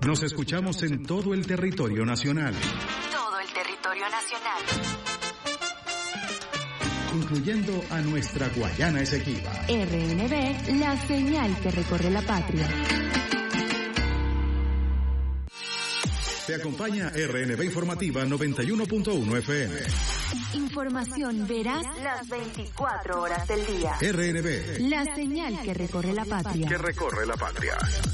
Nos escuchamos en todo el territorio nacional. Todo el territorio nacional. Incluyendo a nuestra Guayana Esequiba. RNB, la señal que recorre la patria. Te acompaña RNB Informativa 91.1 FM. Información veraz las 24 horas del día. RNB, la señal que recorre la patria. Que recorre la patria.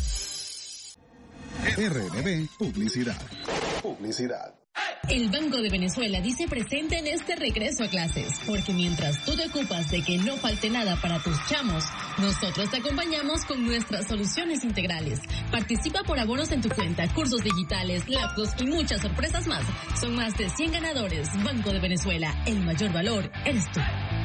RNB Publicidad. Publicidad. El Banco de Venezuela dice presente en este regreso a clases, porque mientras tú te ocupas de que no falte nada para tus chamos, nosotros te acompañamos con nuestras soluciones integrales. Participa por abonos en tu cuenta, cursos digitales, laptops y muchas sorpresas más. Son más de 100 ganadores. Banco de Venezuela, el mayor valor eres tú.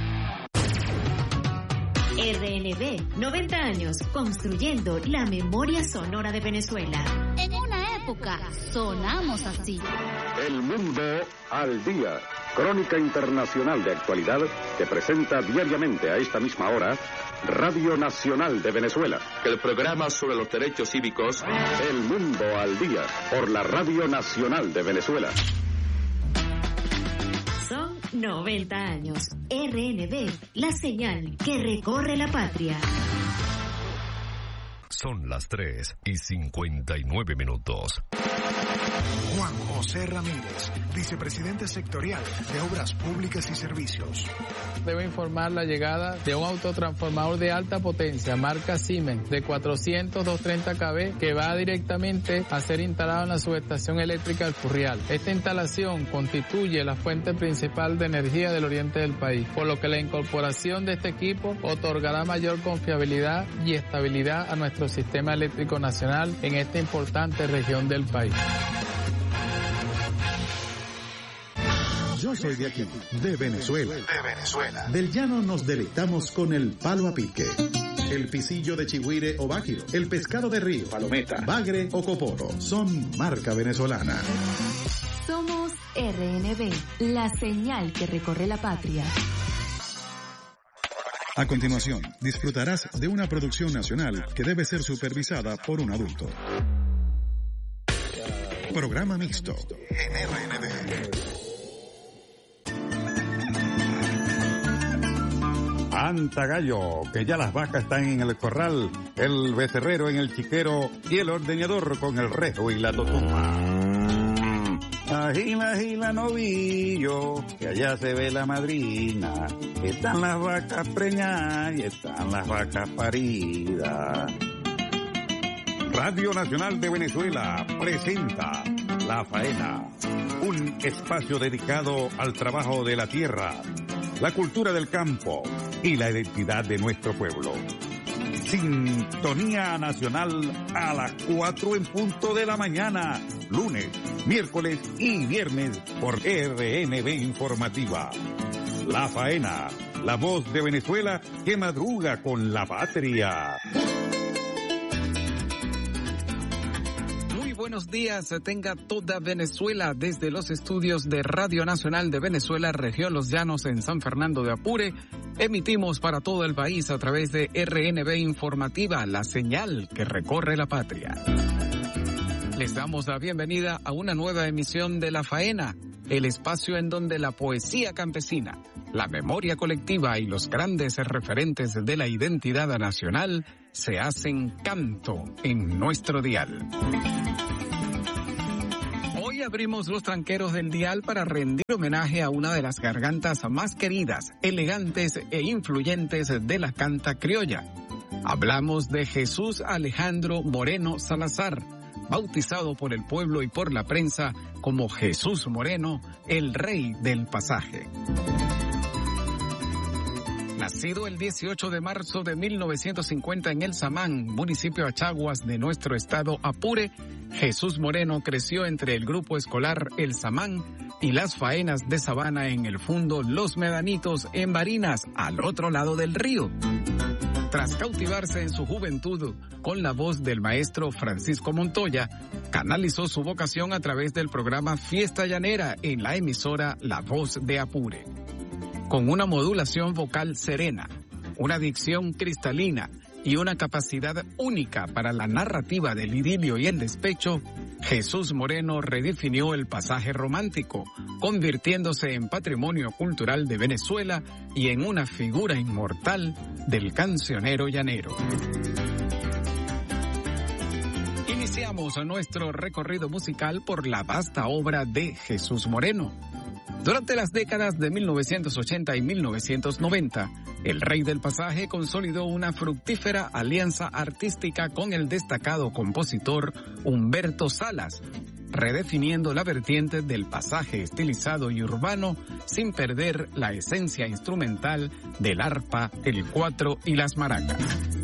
RNB, 90 años, construyendo la memoria sonora de Venezuela. En una época sonamos así. El mundo al día. Crónica internacional de actualidad que presenta diariamente a esta misma hora Radio Nacional de Venezuela. El programa sobre los derechos cívicos. El mundo al día por la Radio Nacional de Venezuela. Son 90 años. RNB, la señal que recorre la patria. Son las 3:59. Juan José Ramírez, vicepresidente sectorial de Obras Públicas y Servicios. Debo informar la llegada de un autotransformador de alta potencia, marca Siemens, de 400-230 kV, que va directamente a ser instalado en la subestación eléctrica El Furrial. Esta instalación constituye la fuente principal de energía del oriente del país, por lo que la incorporación de este equipo otorgará mayor confiabilidad y estabilidad a nuestro sistema eléctrico nacional en esta importante región del país. Yo soy de aquí, de Venezuela. Del llano nos deleitamos con el palo a pique, el pisillo de chigüire o báquiro, el pescado de río, palometa, bagre o coporo. Son marca venezolana. Somos RNB, la señal que recorre la patria. A continuación, disfrutarás de una producción nacional que debe ser supervisada por un adulto. Programa mixto en RNB. Anta gallo, que ya las vacas están en el corral, el becerrero en el chiquero y el ordeñador con el rejo y la totuma. Agila, agila, novillo, que allá se ve la madrina. Están las vacas preñadas y están las vacas paridas. Radio Nacional de Venezuela presenta La Faena, un espacio dedicado al trabajo de la tierra, la cultura del campo y la identidad de nuestro pueblo. Sintonía nacional a las 4 en punto de la mañana, lunes, miércoles y viernes por RNB Informativa. La Faena, la voz de Venezuela que madruga con la patria. Buenos días, tenga toda Venezuela desde los estudios de Radio Nacional de Venezuela, región Los Llanos en San Fernando de Apure. Emitimos para todo el país a través de RNB Informativa, la señal que recorre la patria. Les damos la bienvenida a una nueva emisión de La Faena, el espacio en donde la poesía campesina, la memoria colectiva y los grandes referentes de la identidad nacional se hacen canto en nuestro dial. Hoy abrimos los tranqueros del dial para rendir homenaje a una de las gargantas más queridas, elegantes e influyentes de la canta criolla. Hablamos de Jesús Alejandro Moreno Salazar, bautizado por el pueblo y por la prensa como Jesús Moreno, el rey del pasaje. Nacido el 18 de marzo de 1950 en El Samán, municipio Achaguas de nuestro estado Apure, Jesús Moreno creció entre el grupo escolar El Samán y las faenas de sabana en el fundo Los Medanitos en Barinas, al otro lado del río. Tras cautivarse en su juventud con la voz del maestro Francisco Montoya, canalizó su vocación a través del programa Fiesta Llanera en la emisora La Voz de Apure. Con una modulación vocal serena, una dicción cristalina y una capacidad única para la narrativa del idilio y el despecho, Jesús Moreno redefinió el pasaje romántico, convirtiéndose en patrimonio cultural de Venezuela y en una figura inmortal del cancionero llanero. Iniciamos nuestro recorrido musical por la vasta obra de Jesús Moreno. Durante las décadas de 1980 y 1990, el Rey del Pasaje consolidó una fructífera alianza artística con el destacado compositor Humberto Salas, redefiniendo la vertiente del pasaje estilizado y urbano sin perder la esencia instrumental del arpa, el cuatro y las maracas.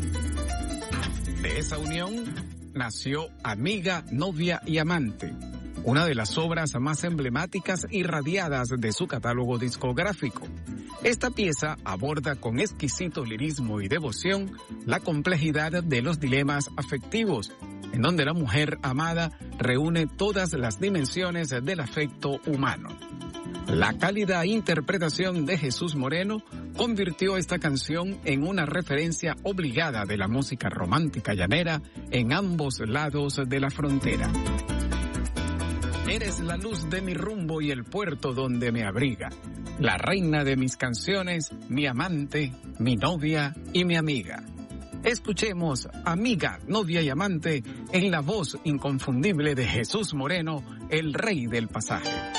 De esa unión nació Amiga, Novia y Amante, una de las obras más emblemáticas y radiadas de su catálogo discográfico. Esta pieza aborda con exquisito lirismo y devoción la complejidad de los dilemas afectivos, en donde la mujer amada reúne todas las dimensiones del afecto humano. La cálida interpretación de Jesús Moreno convirtió esta canción en una referencia obligada de la música romántica llanera en ambos lados de la frontera. Eres la luz de mi rumbo y el puerto donde me abriga, la reina de mis canciones, mi amante, mi novia y mi amiga. Escuchemos Amiga, Novia y Amante en la voz inconfundible de Jesús Moreno, el Rey del Pasaje.